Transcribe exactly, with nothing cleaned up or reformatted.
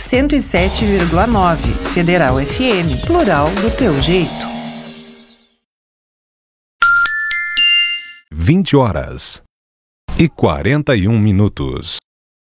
cento e sete vírgula nove. Federal F M, plural do teu jeito. vinte horas e quarenta e um minutos.